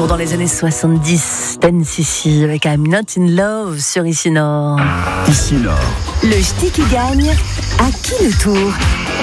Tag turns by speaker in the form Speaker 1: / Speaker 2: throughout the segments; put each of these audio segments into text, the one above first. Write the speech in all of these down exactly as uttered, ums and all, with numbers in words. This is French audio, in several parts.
Speaker 1: Retour dans les années soixante-dix, Ten C C avec I'm Not In Love sur Ici Nord.
Speaker 2: Ici Nord.
Speaker 1: Le ch'ti qui gagne, à qui le tour?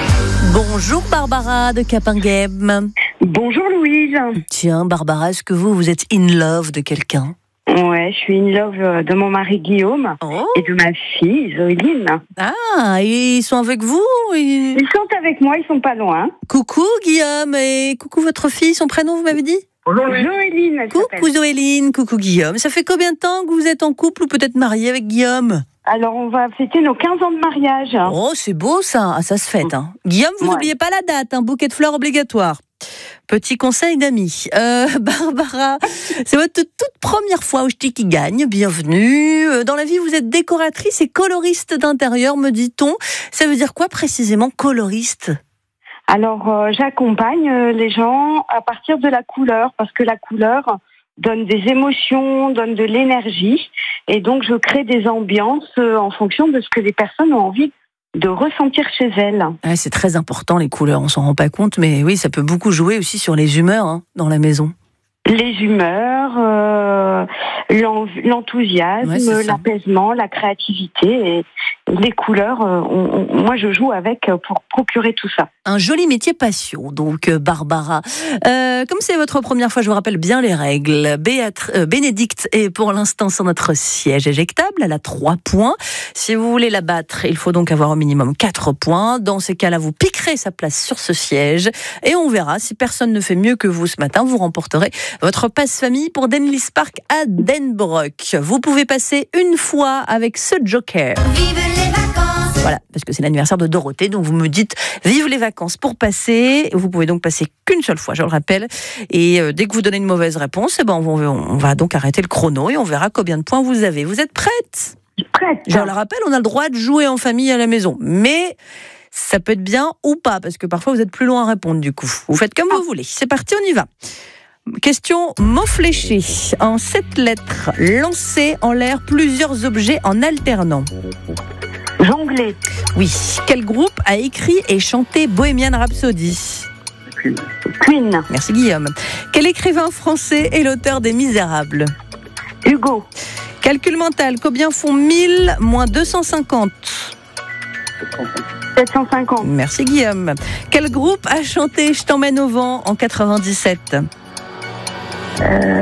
Speaker 1: Bonjour Barbara de Capinghem.
Speaker 3: Bonjour Louise.
Speaker 1: Tiens Barbara, est-ce que vous, vous êtes in love de quelqu'un?
Speaker 3: Ouais, je suis in love de mon mari Guillaume
Speaker 1: oh.
Speaker 3: et de ma fille Zoéline.
Speaker 1: Ah, et ils sont avec vous? et...
Speaker 3: Ils sont avec moi, ils sont pas loin.
Speaker 1: Coucou Guillaume, et coucou votre fille, son prénom vous m'avez dit?
Speaker 3: Bonjour Zoéline. Elle
Speaker 1: coucou
Speaker 3: s'appelle.
Speaker 1: Zoéline, coucou Guillaume. Ça fait combien de temps que vous êtes en couple ou peut-être marié avec Guillaume?
Speaker 3: Alors on va fêter nos quinze ans de mariage.
Speaker 1: Oh, c'est beau ça, ah, ça se fête. Hein. Guillaume, vous n'oubliez ouais. pas la date, un bouquet de fleurs obligatoire. Petit conseil d'amis. Euh, Barbara, c'est votre toute première fois au ch'ti qui gagne. Bienvenue. Dans la vie, vous êtes décoratrice et coloriste d'intérieur, me dit-on. Ça veut dire quoi précisément, coloriste?
Speaker 3: Alors, euh, j'accompagne euh, les gens à partir de la couleur, parce que la couleur donne des émotions, donne de l'énergie. Et donc, je crée des ambiances euh, en fonction de ce que les personnes ont envie de ressentir chez elles.
Speaker 1: Ah, c'est très important, les couleurs, on s'en rend pas compte, mais oui, ça peut beaucoup jouer aussi sur les humeurs hein, dans la maison.
Speaker 3: Les humeurs, euh, l'enthousiasme, ouais, l'apaisement, la créativité et les couleurs. Euh, on, on, moi, je joue avec pour procurer tout ça.
Speaker 1: Un joli métier passion, donc Barbara. Euh, comme c'est votre première fois, je vous rappelle bien les règles. Béatri- euh, Bénédicte est pour l'instant sur notre siège éjectable. Elle a trois points. Si vous voulez la battre, il faut donc avoir au minimum quatre points. Dans ces cas-là, vous piquerez sa place sur ce siège et on verra si personne ne fait mieux que vous ce matin. Vous remporterez votre passe-famille pour Denlis Park à Denbrock. Vous pouvez passer une fois avec ce joker.
Speaker 4: Vive les vacances!
Speaker 1: Voilà, parce que c'est l'anniversaire de Dorothée, donc vous me dites vive les vacances pour passer. Vous pouvez donc passer qu'une seule fois, je le rappelle. Et euh, dès que vous donnez une mauvaise réponse, eh ben on, va, on va donc arrêter le chrono et on verra combien de points vous avez. Vous êtes prête?
Speaker 3: Prête.
Speaker 1: Je le rappelle, on a le droit de jouer en famille à la maison, mais ça peut être bien ou pas, parce que parfois vous êtes plus loin à répondre du coup. Vous faites comme ah. vous voulez. C'est parti, on y va. Question mot fléché. En sept lettres, lancer en l'air plusieurs objets en alternant.
Speaker 3: Jongler.
Speaker 1: Oui. Quel groupe a écrit et chanté Bohemian Rhapsody?
Speaker 3: Queen.
Speaker 1: Merci Guillaume. Quel écrivain français est l'auteur des Misérables?
Speaker 3: Hugo.
Speaker 1: Calcul mental. Combien font mille moins deux cent cinquante?
Speaker 3: sept cent cinquante.
Speaker 1: Merci Guillaume. Quel groupe a chanté Je t'emmène au vent en quatre-vingt-dix-sept?
Speaker 3: Euh,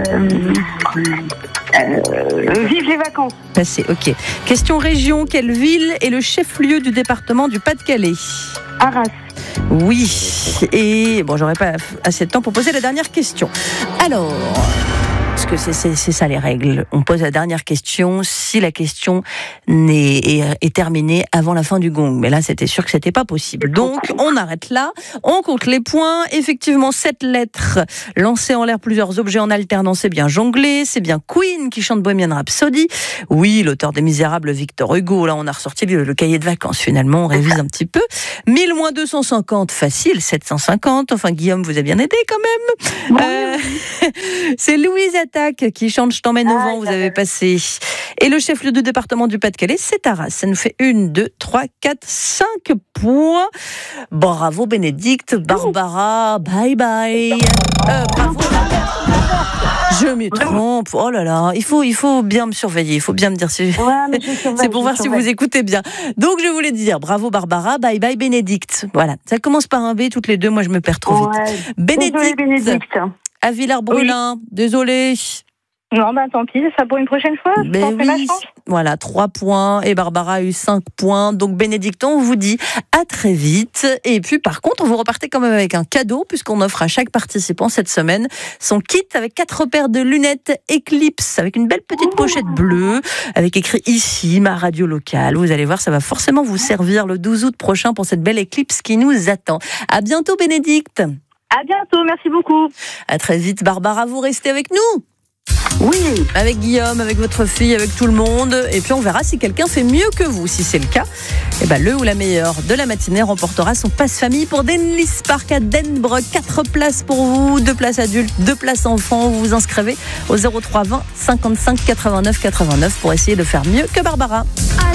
Speaker 3: euh, vive les vacances.
Speaker 1: Passé, ok. Question région, quelle ville est le chef-lieu du département du Pas-de-Calais?
Speaker 3: Arras.
Speaker 1: Oui. Et bon, j'aurais pas assez de temps pour poser la dernière question. Alors, parce que c'est, c'est, c'est ça les règles. On pose la dernière question si la question n'est, est, est terminée avant la fin du gong. Mais là, c'était sûr que c'était pas possible. Donc, on arrête là. On compte les points. Effectivement, sept lettres. Lancer en l'air plusieurs objets en alternant, c'est bien jongler. C'est bien Queen qui chante Bohemian Rhapsody. Oui, l'auteur des Misérables, Victor Hugo. Là, on a ressorti le, le cahier de vacances. Finalement, on révise un petit peu. mille moins deux cent cinquante, facile. sept cent cinquante. Enfin, Guillaume vous a bien aidé quand même. Euh, c'est Louise Attaque qui chante Je t'emmène au vent, vous avez passé. Et le chef-lieu du département du Pas-de-Calais, c'est Arras. Ça nous fait une, deux, trois, quatre, cinq points. Bravo Bénédicte, Barbara, bye bye. Euh, bravo. Je me trompe. Oh là là, il faut, il faut bien me surveiller. Il faut bien me dire si.
Speaker 3: Ouais, mais je surveille,
Speaker 1: c'est pour voir si vous écoutez bien. Donc je voulais dire bravo Barbara, bye bye Bénédicte. Voilà, ça commence par un B toutes les deux. Moi je me perds trop
Speaker 3: ouais.
Speaker 1: vite. Bénédicte.
Speaker 3: Bénédicte.
Speaker 1: À Villars-Brulin, oui. Désolée.
Speaker 3: Non, bah tant pis, ça pour une prochaine fois. Je
Speaker 1: ben oui. Ma chance. Voilà, trois points et Barbara a eu cinq points. Donc Bénédicte, on vous dit à très vite. Et puis par contre, vous repartez quand même avec un cadeau puisqu'on offre à chaque participant cette semaine son kit avec quatre paires de lunettes Eclipse avec une belle petite oh. pochette bleue avec écrit ici ma radio locale. Vous allez voir, ça va forcément vous servir le douze août prochain pour cette belle éclipse qui nous attend. À bientôt Bénédicte.
Speaker 3: À bientôt, merci beaucoup.
Speaker 1: À très vite Barbara, vous restez avec nous.
Speaker 3: Oui.
Speaker 1: Avec Guillaume, avec votre fille, avec tout le monde. Et puis on verra si quelqu'un fait mieux que vous. Si c'est le cas, eh ben, le ou la meilleure de la matinée remportera son passe-famille pour Denlis Park à Denbrock. Quatre places pour vous, deux places adultes, deux places enfants. Vous vous inscrivez au zéro trois vingt cinquante-cinq quatre-vingt-neuf quatre-vingt-neuf pour essayer de faire mieux que Barbara.